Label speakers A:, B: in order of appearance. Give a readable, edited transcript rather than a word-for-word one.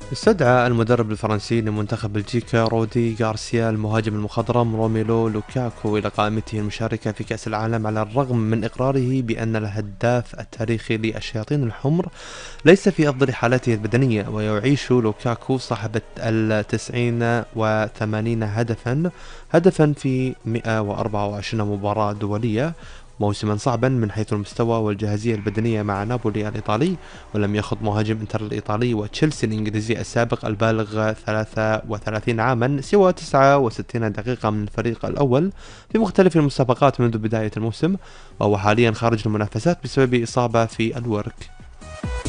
A: استدعى المدرب الفرنسي لمنتخب بلجيكا رودي غارسيا المهاجم المخضرم روميلو لوكاكو إلى قائمته المشاركة في كأس العالم، على الرغم من إقراره بأن الهداف التاريخي للشياطين الحمر ليس في أفضل حالاته البدنية. ويعيش لوكاكو صاحب التسعين وثمانين هدفا في 124 مباراة دولية، موسما صعبا من حيث المستوى والجاهزية البدنية مع نابولي الإيطالي. ولم يخض مهاجم انتر الإيطالي وتشيلسي الإنجليزي السابق البالغ 33 عاما سوى 69 دقيقة من الفريق الأول في مختلف المسابقات منذ بداية الموسم، وهو حاليا خارج المنافسات بسبب إصابة في الورك.